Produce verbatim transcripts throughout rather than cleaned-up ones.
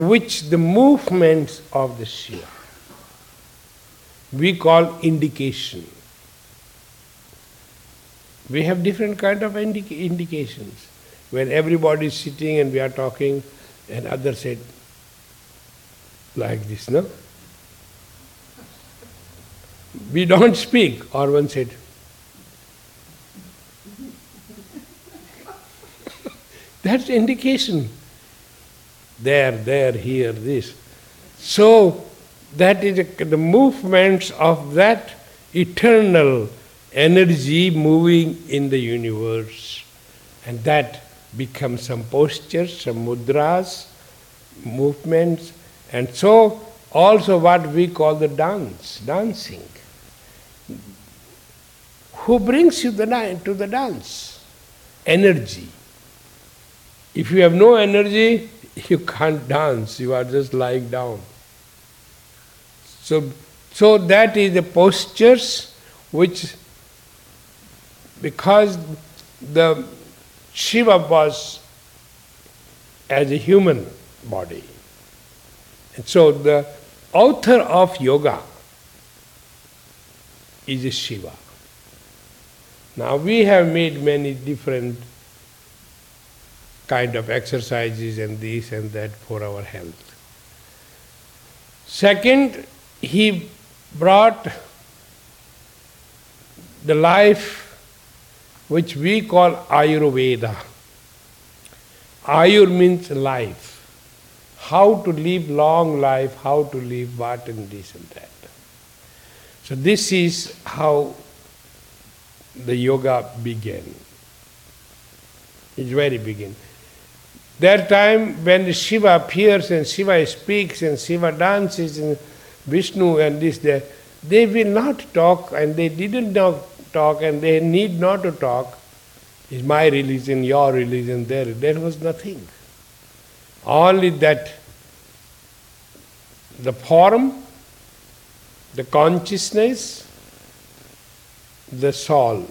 which the movements of the Shiva we call indication. We have different kind of indica- indications. When everybody is sitting and we are talking, and others said, like this, no? We don't speak, or one said, that's indication. There, there, here, this. So, that is a, the movements of that eternal energy moving in the universe. And that becomes some postures, some mudras, movements, and so also what we call the dance, dancing. Who brings you the to the dance? Energy. If you have no energy, you can't dance, you are just lying down. So, so that is the postures which, because the Shiva was as a human body. And so the author of yoga is a Shiva. Now we have made many different kind of exercises and this and that for our health. Second, he brought the life which we call Ayurveda. Ayur means life. How to live long life, how to live what and this and that. So this is how the yoga began. It's very begin. That time when Shiva appears and Shiva speaks and Shiva dances and Vishnu and this, that, they will not talk and they didn't not talk and they need not to talk. Is my religion, your religion, there. There was nothing. Only that the form, the consciousness, the soul.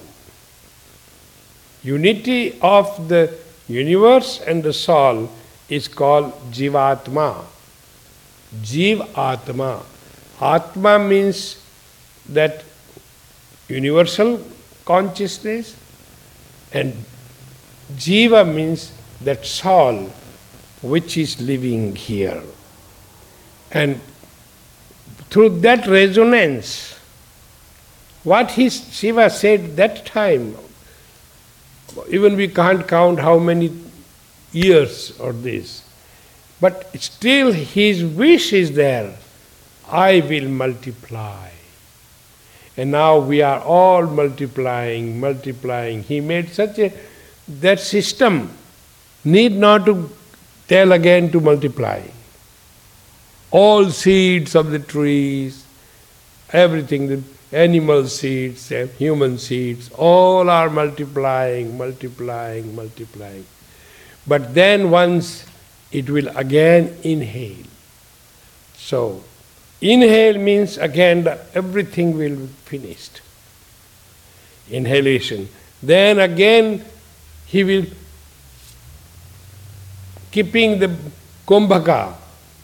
Unity of the universe and the soul is called Jivatma. Jiv Atma. Atma means that universal consciousness, and Jiva means that soul which is living here. And through that resonance, what his Shiva said that time, even we can't count how many years or this, but still his wish is there, I will multiply. And now we are all multiplying, multiplying. He made such a, that system need not to tell again to multiply. All seeds of the trees, everything, the animal seeds, human seeds, all are multiplying, multiplying, multiplying. But then once it will again inhale. So, inhale means again the, everything will be finished. Inhalation. Then again he will keeping the kumbhaka.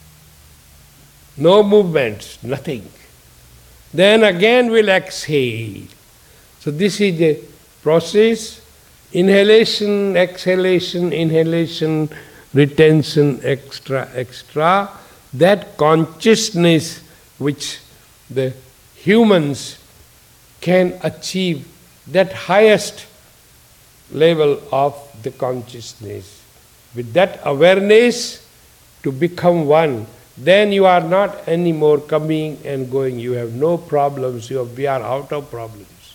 No movements, nothing. Then again will exhale. So this is the process. Inhalation, exhalation, inhalation, retention, extra, extra. That consciousness which the humans can achieve, that highest level of the consciousness. With that awareness to become one, then you are not anymore coming and going. You have no problems. You have, we are out of problems.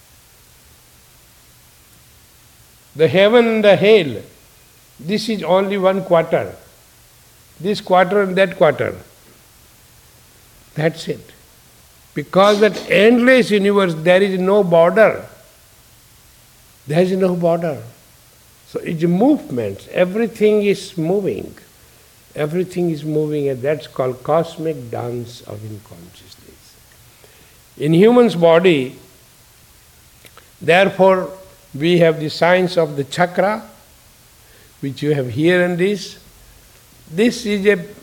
The heaven and the hell, this is only one quarter. This quarter and that quarter. That's it. Because that endless universe, there is no border. There is no border. So it's movement. Everything is moving. Everything is moving, and that's called cosmic dance of inconsciousness. In human's body, therefore, we have the science of the chakra, which you have here and this. This is a